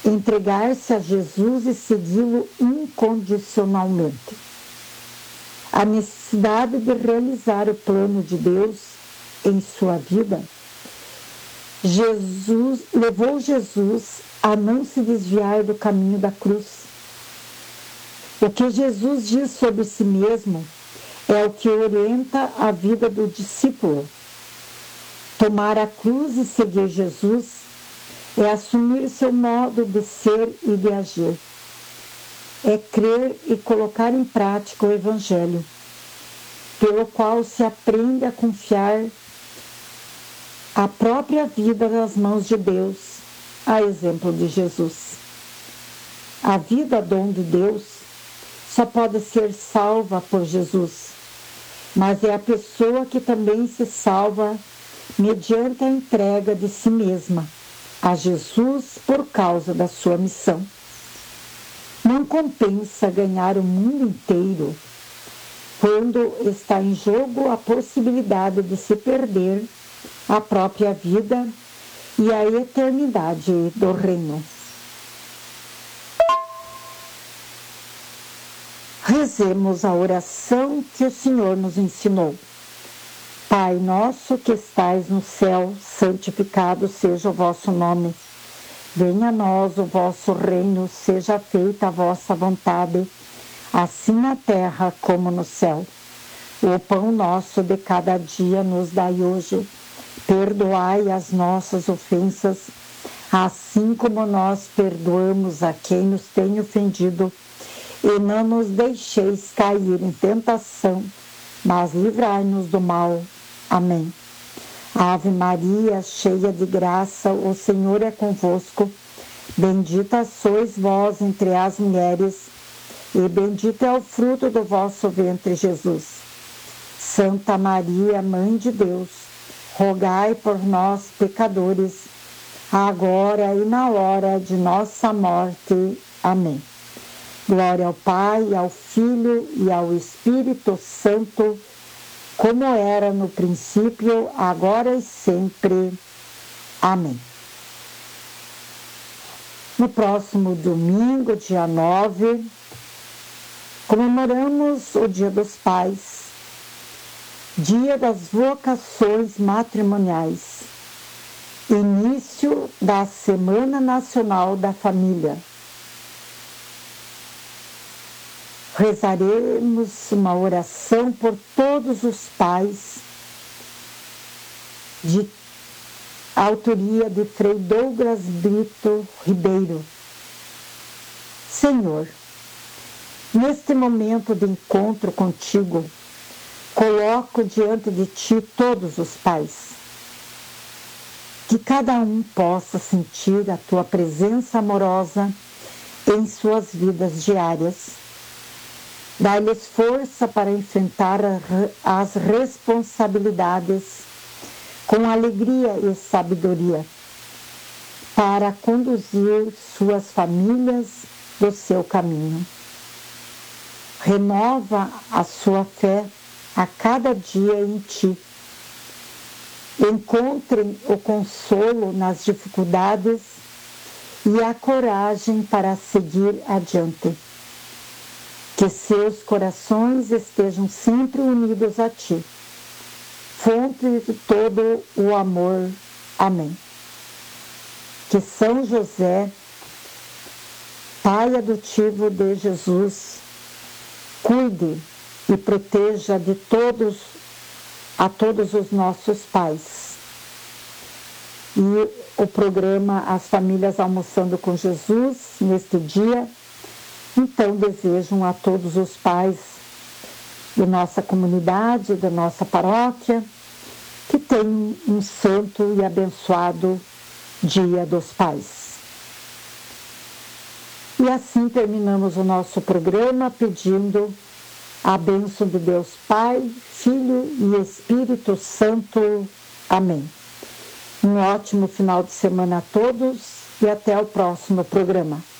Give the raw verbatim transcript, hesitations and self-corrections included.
entregar-se a Jesus e segui-lo incondicionalmente. A necessidade de realizar o plano de Deus em sua vida Jesus, levou Jesus a não se desviar do caminho da cruz. O que Jesus diz sobre si mesmo é o que orienta a vida do discípulo. Tomar a cruz e seguir Jesus é assumir seu modo de ser e de agir. É crer e colocar em prática o Evangelho, pelo qual se aprende a confiar a própria vida nas mãos de Deus, a exemplo de Jesus. A vida, dom de Deus, só pode ser salva por Jesus, mas é a pessoa que também se salva mediante a entrega de si mesma a Jesus por causa da sua missão. Não compensa ganhar o mundo inteiro quando está em jogo a possibilidade de se perder a própria vida e a eternidade do reino. Rezemos a oração que o Senhor nos ensinou. Pai nosso que estais no céu, santificado seja o vosso nome. Venha a nós o vosso reino, seja feita a vossa vontade, assim na terra como no céu. O pão nosso de cada dia nos dai hoje. Perdoai as nossas ofensas, assim como nós perdoamos a quem nos tem ofendido, e não nos deixeis cair em tentação, mas livrai-nos do mal. Amém. Ave Maria, cheia de graça, o Senhor é convosco. Bendita sois vós entre as mulheres, e bendito é o fruto do vosso ventre, Jesus. Santa Maria, Mãe de Deus, rogai por nós, pecadores, agora e na hora de nossa morte. Amém. Glória ao Pai, ao Filho e ao Espírito Santo, como era no princípio, agora e sempre. Amém. No próximo domingo, dia nove, comemoramos o Dia dos Pais, Dia das Vocações Matrimoniais, início da Semana Nacional da Família. Rezaremos uma oração por todos os pais, de autoria de Frei Douglas Brito Ribeiro. Senhor, neste momento de encontro contigo, coloco diante de ti todos os pais. Que cada um possa sentir a tua presença amorosa em suas vidas diárias. Dá-lhes força para enfrentar as responsabilidades com alegria e sabedoria, para conduzir suas famílias do seu caminho. Renova a sua fé a cada dia em ti. Encontrem o consolo nas dificuldades e a coragem para seguir adiante. Que seus corações estejam sempre unidos a ti, fonte de todo o amor. Amém. Que São José, Pai adotivo de Jesus, cuide e proteja de todos, a todos os nossos pais. E o programa As Famílias Almoçando com Jesus, neste dia, então desejam a todos os pais de nossa comunidade, da nossa paróquia, que tenham um santo e abençoado Dia dos Pais. E assim terminamos o nosso programa pedindo a bênção de Deus Pai, Filho e Espírito Santo. Amém. Um ótimo final de semana a todos e até o próximo programa.